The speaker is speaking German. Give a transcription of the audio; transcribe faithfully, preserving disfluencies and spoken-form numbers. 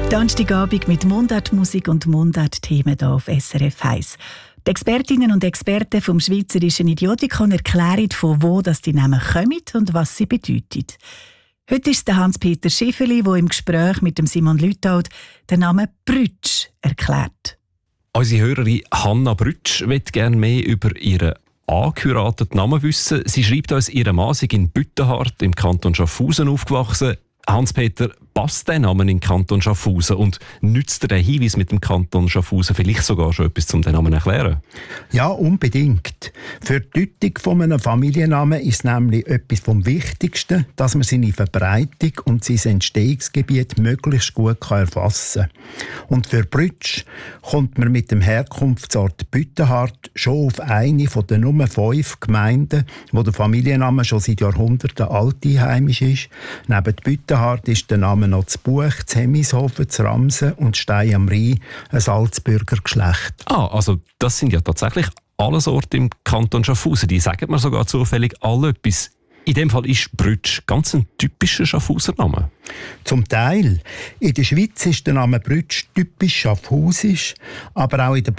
Donnerstagabend mit Mundartmusik und Mundart-Themen hier auf S R F eins. Die Expertinnen und Experten vom Schweizerischen Idiotikon erklären, von wo das die Namen kommen und was sie bedeuten. Heute ist es der Hans-Peter Schifferli, der im Gespräch mit dem Simon Lüthold den Namen Brütsch erklärt. Unsere Hörerin Hanna Brütsch möchte gerne mehr über ihren angeheirateten Namen wissen. Sie schreibt uns, ihr Mann sei in Büttenhardt im Kanton Schaffhausen aufgewachsen. Hans-Peter, passt der Name in den Kanton Schaffhausen und nützt der Hinweis mit dem Kanton Schaffhausen vielleicht sogar schon etwas, um den Namen zu erklären? Ja, unbedingt. Für die Deutung von einem Familiennamen ist nämlich etwas vom Wichtigsten, dass man seine Verbreitung und sein Entstehungsgebiet möglichst gut erfassen kann. Und für Brütsch kommt man mit dem Herkunftsort Büttenhardt schon auf eine von den nur fünf Gemeinden, wo der Familienname schon seit Jahrhunderten alt einheimisch ist. Neben Büttenhardt ist der Name noch zu Buch, zu Hemishofen, zu Ramsen und Stein am Rhein, ein Salzburger Geschlecht. Ah, also das sind ja tatsächlich alles Orte im Kanton Schaffhausen. Die sagen mir sogar zufällig alle etwas. In dem Fall ist Brütsch ganz ein typischer Schaffhauser Name. Zum Teil. In der Schweiz ist der Name Brütsch typisch schaffhausisch, aber auch in der